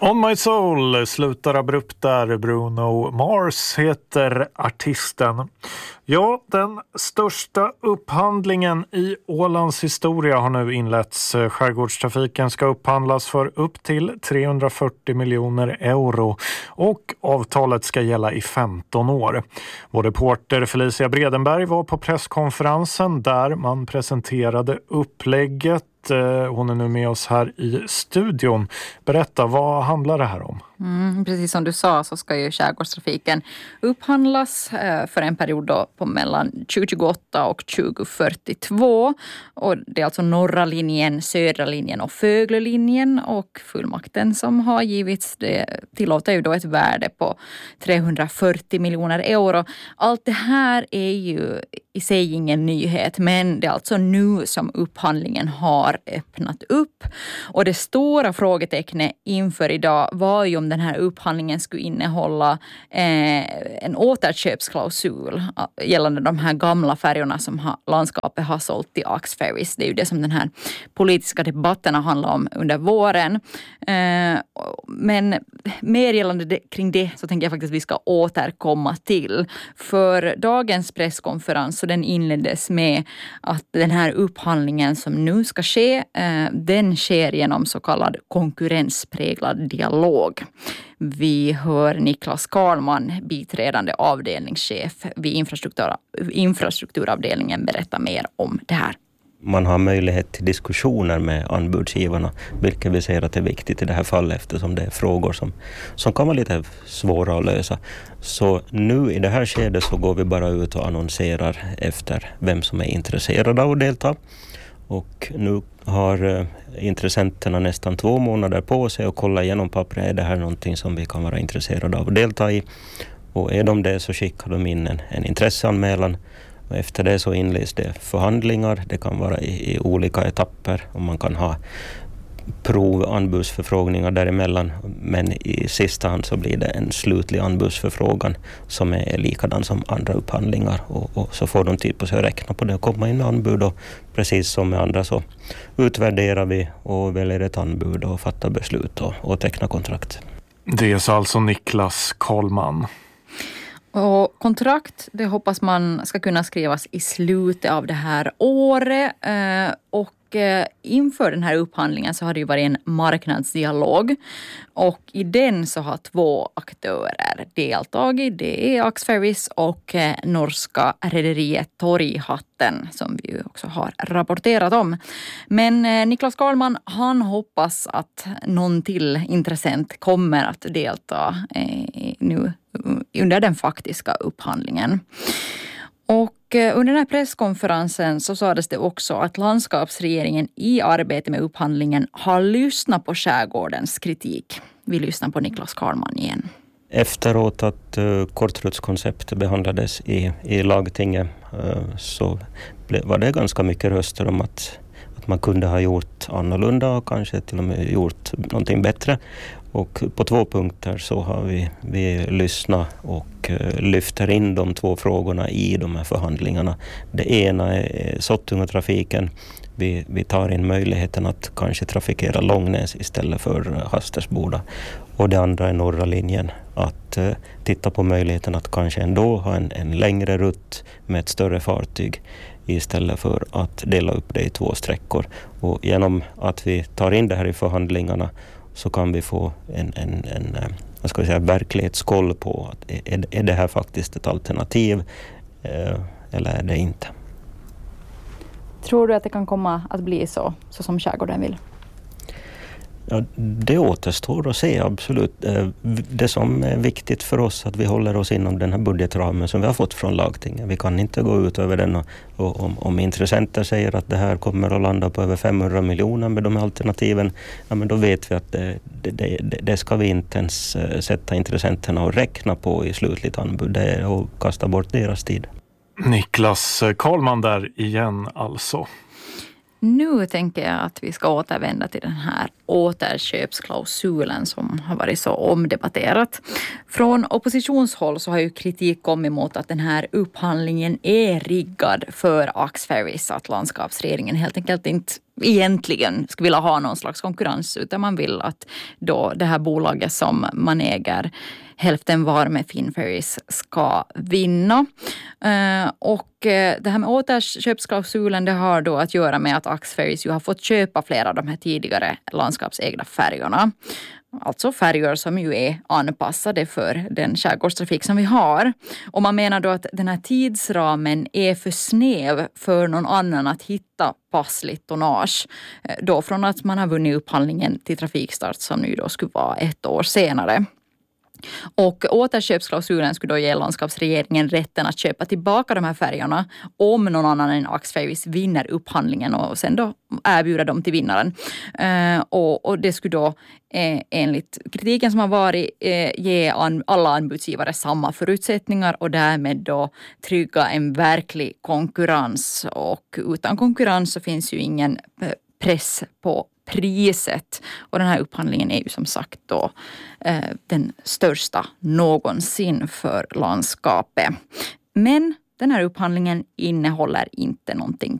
On My Soul slutar abrupt där. Bruno Mars heter artisten. Ja, den största upphandlingen i Ålands historia har nu inletts. Skärgårdstrafiken ska upphandlas för upp till 340 miljoner euro och avtalet ska gälla i 15 år. Vår reporter Felicia Bredenberg var på presskonferensen där man presenterade upplägget. Hon är nu med oss här i studion. Berätta, vad handlar det här om? Precis som du sa så ska ju skärgårdstrafiken upphandlas för en period då på mellan 2028 och 2042. Och det är alltså norra linjen, södra linjen och Föglelinjen, och fullmakten som har givits det tillåter ju då ett värde på 340 miljoner euro. Allt det här är ju i sig ingen nyhet, men det är alltså nu som upphandlingen har öppnat upp. Och det stora frågetecknet inför idag var ju om den här upphandlingen skulle innehålla en återköpsklausul gällande de här gamla färjorna som landskapet har sålt till Axferries. Det är ju det som den här politiska debatten har handlat om under våren. Men mer gällande kring det så tänker jag faktiskt att vi ska återkomma till. För dagens presskonferens, så den inleddes med att den här upphandlingen som nu ska ske, den sker genom så kallad konkurrenspräglad dialog. Vi hör Niklas Karlman, biträdande avdelningschef vid infrastrukturavdelningen, berätta mer om det här. Man har möjlighet till diskussioner med anbudsgivarna, vilket vi ser att är viktigt i det här fallet eftersom det är frågor som kan vara lite svåra att lösa. Så nu i det här skedet så går vi bara ut och annonserar efter vem som är intresserad av att delta. Och nu har intressenterna nästan 2 månader på sig att kolla igenom pappret. Är det här någonting som vi kan vara intresserade av att delta i? Och är de det så skickar de in en intresseanmälan. Och efter det så inleds det förhandlingar. Det kan vara i olika etapper och man kan ha anbudsförfrågningar däremellan. Men i sista hand så blir det en slutlig anbudsförfrågan som är likadan som andra upphandlingar. Och så får de tid på sig att räkna på det och komma in med anbud. Och precis som med andra så utvärderar vi och väljer ett anbud och fattar beslut och tecknar kontrakt. Det är alltså Niklas Karlman. Och kontrakt, det hoppas man ska kunna skrivas i slutet av det här året. Och inför den här upphandlingen så har det ju varit en marknadsdialog. Och i den så har 2 aktörer deltagit. Det är Axferries och norska rederiet Torghatten som vi ju också har rapporterat om. Men Niklas Karlman, han hoppas att någon till intressent kommer att delta nu under den faktiska upphandlingen. Och under den här presskonferensen så sades det också att landskapsregeringen i arbete med upphandlingen har lyssnat på skärgårdens kritik. Vi lyssnar på Niklas Karlman igen. Efteråt att kortrutskonceptet behandlades i lagtinget så var det ganska mycket röster om att man kunde ha gjort annorlunda och kanske till och med gjort någonting bättre. Och på 2 punkter så har vi lyssnat och lyfter in de 2 frågorna i de här förhandlingarna. Det ena är Sottunga-trafiken. Vi tar in möjligheten att kanske trafikera Långnäs istället för Hastersboda. Och det andra är norra linjen. Att titta på möjligheten att kanske ändå ha en längre rutt med ett större fartyg istället för att dela upp det i 2 sträckor. Och genom att vi tar in det här i förhandlingarna så kan vi få en verklighetskoll på att är det här faktiskt ett alternativ eller är det inte. Tror du att det kan komma att bli så som skärgården vill? Ja, det återstår att se, absolut. Det som är viktigt för oss att vi håller oss inom den här budgetramen som vi har fått från lagtinget. Vi kan inte gå ut över den och om intressenter säger att det här kommer att landa på över 500 miljoner med de alternativen, ja, men då vet vi att det ska vi inte ens sätta intressenterna och räkna på i slutligt anbud. Det är att kasta bort deras tid. Niklas Karlman där igen alltså. Nu tänker jag att vi ska återvända till den här återköpsklausulen som har varit så omdebatterat. Från oppositionshåll så har ju kritik kommit mot att den här upphandlingen är riggad för Axferries, att landskapsregeringen helt enkelt inte egentligen skulle vilja ha någon slags konkurrens, utan man vill att då det här bolaget som man äger hälften var med Finnferries ska vinna. Och det här med återköpsklausulen, det har då att göra med att Axferries ju har fått köpa flera av de här tidigare landskapsägda färjorna. Alltså färjor som ju är anpassade för den skärgårdstrafik som vi har. Och man menar då att den här tidsramen är för snäv för någon annan att hitta passligt tonnage. Då från att man har vunnit upphandlingen till trafikstart som nu då skulle vara 1 år senare. Och återköpsklausulen skulle då ge landskapsregeringen rätten att köpa tillbaka de här färjorna om någon annan än Axferries vinner upphandlingen och sen då erbjuda dem till vinnaren. Och det skulle då enligt kritiken som har varit ge alla anbudsgivare samma förutsättningar och därmed då trygga en verklig konkurrens. Och utan konkurrens så finns ju ingen press på priset. Och den här upphandlingen är ju som sagt då den största någonsin för landskapet. Men den här upphandlingen innehåller inte någonting